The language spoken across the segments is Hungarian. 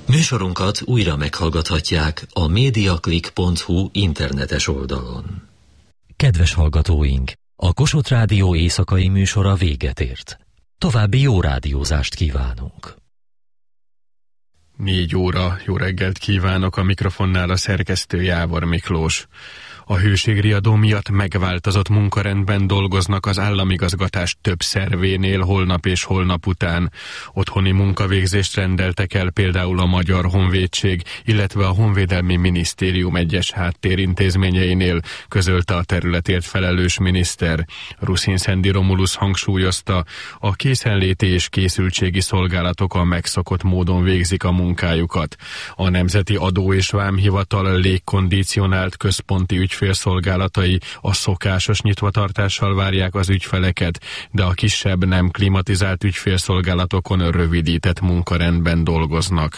Műsorunkat újra meghallgathatják a mediaclick.hu internetes oldalon. Kedves hallgatóink! A Kossuth Rádió éjszakai műsora véget ért. További jó rádiózást kívánunk. 4 óra, jó reggelt kívánok, a mikrofonnál a szerkesztő Jávor Miklós. A hőségriadó miatt megváltozott munkarendben dolgoznak az államigazgatás több szervénél holnap és holnap után. Otthoni munkavégzést rendeltek el például a Magyar Honvédség, illetve a Honvédelmi Minisztérium egyes háttérintézményeinél, közölte a területért felelős miniszter. Ruszin-Szendi Romulus hangsúlyozta, a készenléti és készültségi szolgálatok a megszokott módon végzik a munkájukat. A Nemzeti Adó- és Vámhivatal légkondicionált központi ügyfélszolgálatai a szokásos nyitvatartással várják az ügyfeleket, de a kisebb, nem klimatizált ügyfélszolgálatokon rövidített munkarendben dolgoznak.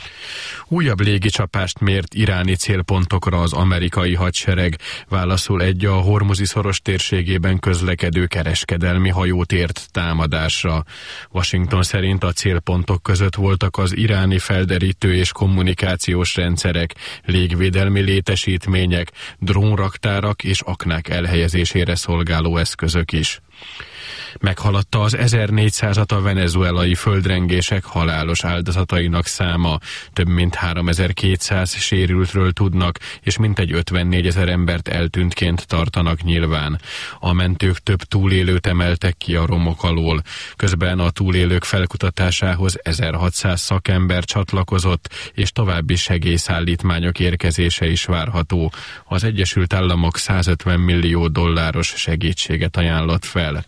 Újabb légicsapást mért iráni célpontokra az amerikai hadsereg, válaszul egy a Hormuzi-szoros térségében közlekedő kereskedelmi hajót ért támadásra. Washington szerint a célpontok között voltak az iráni felderítő és kommunikációs rendszerek, légvédelmi létesítmények, drónraktárak és aknák elhelyezésére szolgáló eszközök is. Meghaladta az 1400-at a venezuelai földrengések halálos áldozatainak száma, több mint 3200 sérültről tudnak, és mintegy 54 000 embert eltűntként tartanak nyilván. A mentők több túlélőt emeltek ki a romok alól. Közben a túlélők felkutatásához 1600 szakember csatlakozott, és további segélyszállítmányok érkezése is várható. Az Egyesült Államok $150 millió segítséget ajánlott fel.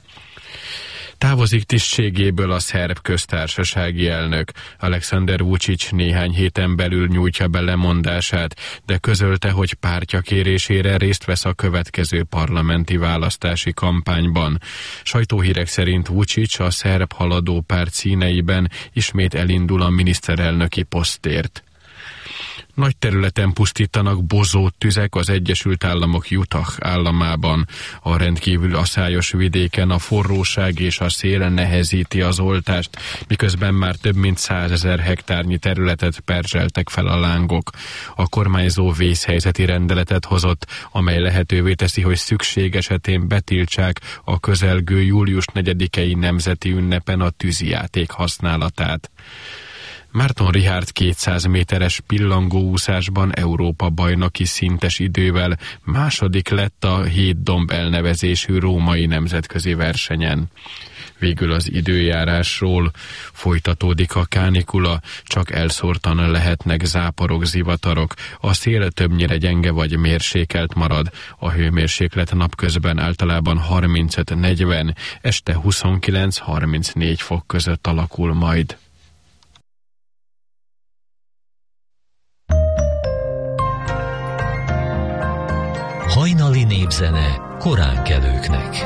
Távozik tisztségéből a szerb köztársasági elnök. Alexander Vučić néhány héten belül nyújtja be lemondását, de közölte, hogy pártja kérésére részt vesz a következő parlamenti választási kampányban. Sajtóhírek szerint Vučić a szerb haladó párt színeiben ismét elindul a miniszterelnöki posztért. Nagy területen pusztítanak bozóttüzek az Egyesült Államok Utah államában. A rendkívül aszályos vidéken a forróság és a szél nehezíti az oltást, miközben már több mint 100 000 hektárnyi területet perzseltek fel a lángok. A kormányzó vészhelyzeti rendeletet hozott, amely lehetővé teszi, hogy szükség esetén betiltsák a közelgő július 4-i nemzeti ünnepen a tűzijáték használatát. Márton Richárd 200 méteres pillangóúszásban Európa bajnoki szintes idővel második lett a 7 domb elnevezésű római nemzetközi versenyen. Végül az időjárásról: folytatódik a kánikula, csak elszórtan lehetnek záporok, zivatarok, a szél többnyire gyenge vagy mérsékelt marad, a hőmérséklet napközben általában 35-40, este 29-34 fok között alakul majd. Hajnali népzene koránkelőknek.